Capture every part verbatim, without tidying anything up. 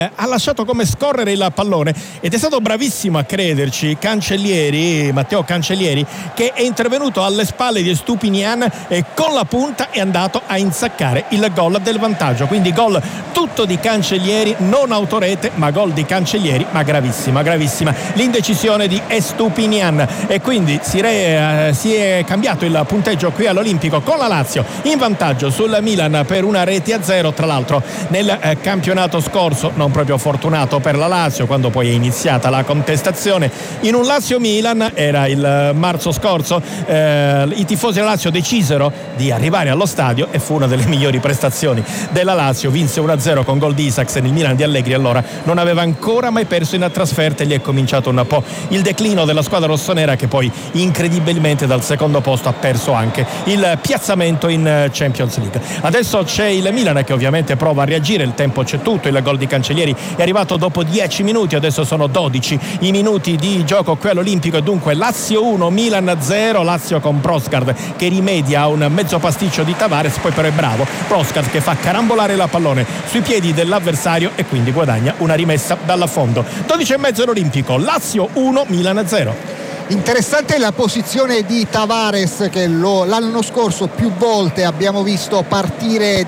ha lasciato come scorrere il pallone ed è stato bravissimo a crederci Cancellieri, Matteo Cancellieri, che è intervenuto alle spalle di Stupinian e con la punta è andato a insaccare il gol del vantaggio. Quindi gol tutto di Cancellieri, non autorete ma gol di Cancellieri, ma gravissima, gravissima l'indecisione di Stupinian e quindi si, re, eh, si è cambiato il punteggio qui all'Olimpico con la Lazio in vantaggio sul Milan per una rete a zero. Tra l'altro nel eh, campionato scorso non proprio fortunato per la Lazio, quando poi è iniziata la contestazione in un Lazio-Milan, era il marzo scorso, eh, i tifosi della Lazio decisero di arrivare allo stadio e fu una delle migliori prestazioni della Lazio. Vinse uno a zero con gol di Isaksen. Il Milan di Allegri allora non aveva ancora mai perso in trasferta e lì è cominciato un po' il declino della squadra rossonera, che poi incredibilmente dal secondo posto ha perso anche il piazzamento in Champions League. Adesso c'è il Milan che ovviamente prova a reagire, il tempo c'è tutto, il gol di Cancellieri è arrivato dopo dieci minuti, adesso sono dodici i minuti di gioco qui all'Olimpico e dunque Lazio uno Milan zero. Lazio con Proscard che rimedia a un mezzo pasticcio di Tavares, poi però è bravo Proscard che fa carambolare la pallone sui piedi dell'avversario e quindi guadagna una rimessa dalla fondo. dodici e mezzo all'Olimpico, Lazio uno Milan zero. Interessante la posizione di Tavares, che lo, l'anno scorso più volte abbiamo visto partire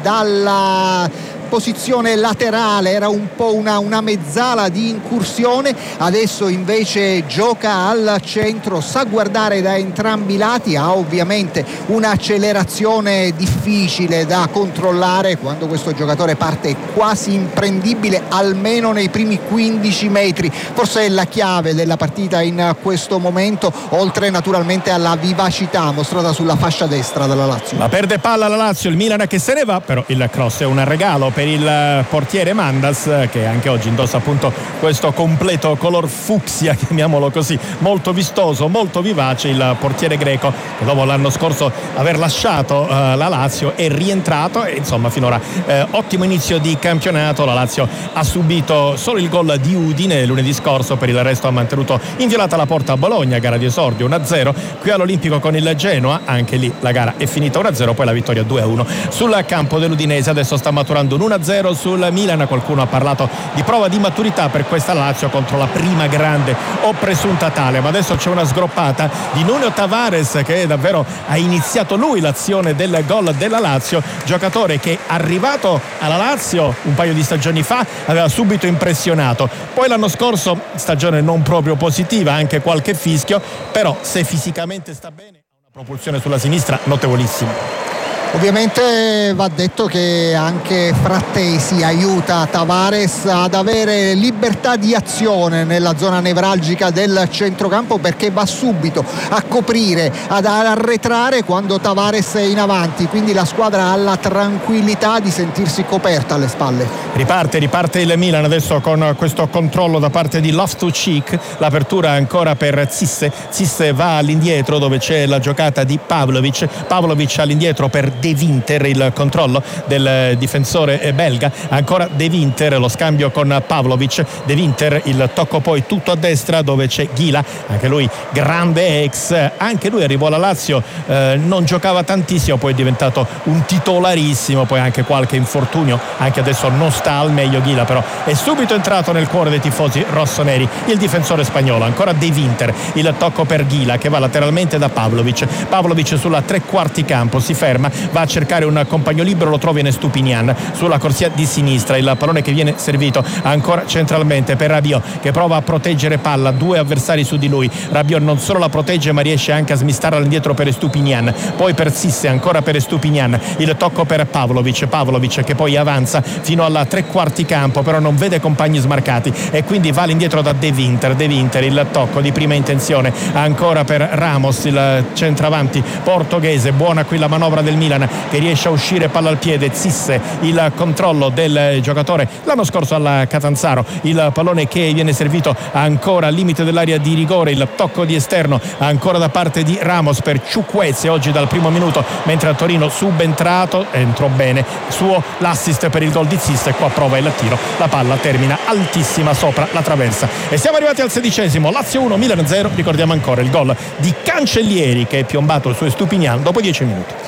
dalla posizione laterale, era un po' una, una mezzala di incursione, adesso invece gioca al centro, sa guardare da entrambi i lati, ha ovviamente un'accelerazione difficile da controllare quando questo giocatore parte, quasi imprendibile almeno nei primi quindici metri, forse è la chiave della partita in questo momento, oltre naturalmente alla vivacità mostrata sulla fascia destra della Lazio. La perde palla la Lazio, il Milan che se ne va, però il cross è un regalo per il portiere Mandas, che anche oggi indossa appunto questo completo color fucsia, chiamiamolo così, molto vistoso, molto vivace. Il portiere greco che dopo l'anno scorso aver lasciato uh, la Lazio è rientrato e insomma finora eh, ottimo inizio di campionato. La Lazio ha subito solo il gol di Udine lunedì scorso, per il resto ha mantenuto inviolata la porta a Bologna, gara di esordio uno a zero qui all'Olimpico con il Genoa, anche lì la gara è finita uno a zero, poi la vittoria due a uno sul campo dell'Udinese. Adesso sta maturando un uno a zero sul Milan. Qualcuno ha parlato di prova di maturità per questa Lazio contro la prima grande o presunta tale, ma adesso c'è una sgroppata di Nuno Tavares, che davvero ha iniziato lui l'azione del gol della Lazio, giocatore che arrivato alla Lazio un paio di stagioni fa aveva subito impressionato, poi l'anno scorso stagione non proprio positiva, anche qualche fischio, però se fisicamente sta bene ha una propulsione sulla sinistra notevolissima. Ovviamente va detto che anche Frattesi aiuta Tavares ad avere libertà di azione nella zona nevralgica del centrocampo, perché va subito a coprire, ad arretrare quando Tavares è in avanti, quindi la squadra ha la tranquillità di sentirsi coperta alle spalle. Riparte, riparte il Milan adesso con questo controllo da parte di Loftus-Cheek, l'apertura ancora per Zisse, Zisse va all'indietro dove c'è la giocata di Pavlovic, Pavlovic all'indietro per De Winter, il controllo del difensore belga, ancora De Winter, lo scambio con Pavlovic, De Winter il tocco poi tutto a destra dove c'è Ghila, anche lui grande ex, anche lui arrivò alla Lazio, eh, non giocava tantissimo, poi è diventato un titolarissimo, poi anche qualche infortunio, anche adesso non sta al meglio Ghila, però è subito entrato nel cuore dei tifosi rossoneri il difensore spagnolo. Ancora De Winter, il tocco per Ghila che va lateralmente da Pavlovic, Pavlovic sulla tre quarti campo si ferma, va a cercare un compagno libero, lo trova in Stupinian sulla corsia di sinistra, il pallone che viene servito ancora centralmente per Rabiot che prova a proteggere palla, due avversari su di lui, Rabiot non solo la protegge ma riesce anche a smistarla indietro per Stupinian, poi per Zisse, ancora per Stupinian, il tocco per Pavlovic, Pavlovic che poi avanza fino alla tre quarti campo, però non vede compagni smarcati e quindi va all'indietro da De Winter, De Winter il tocco di prima intenzione ancora per Ramos, il centravanti portoghese, buona qui la manovra del Milan che riesce a uscire palla al piede, Zisse il controllo del giocatore l'anno scorso alla Catanzaro, il pallone che viene servito ancora al limite dell'area di rigore, il tocco di esterno ancora da parte di Ramos per Ciukweze oggi dal primo minuto, mentre a Torino subentrato, entrò bene, suo l'assist per il gol di Zisse, qua prova il tiro, la palla termina altissima sopra la traversa e siamo arrivati al sedicesimo, Lazio uno Milan zero. Ricordiamo ancora il gol di Cancellieri che è piombato su Stupinian dopo dieci minuti.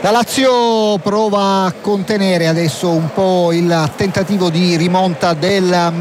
La Lazio prova a contenere adesso un po' il tentativo di rimonta del